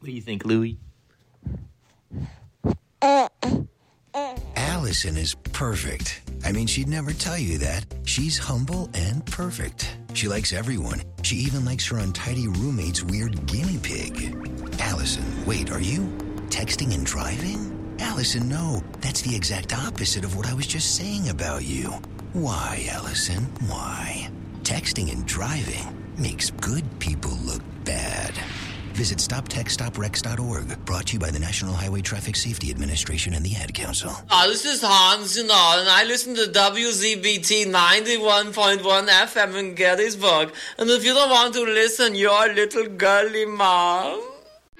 What do you think, Louie? Allison is perfect. I mean, she'd never tell you that. She's humble and perfect. She likes everyone. She even likes her untidy roommate's weird guinea pig. Allison, wait, are you texting and driving? Allison, no. That's the exact opposite of what I was just saying about you. Why, Allison? Why? Texting and driving makes good people look bad. Visit StopTextStopRex.org. Brought to you by the National Highway Traffic Safety Administration and the Ad Council. This is Hans, and I listen to WZBT 91.1 FM in Gettysburg. And if you don't want to listen, your little girly mom.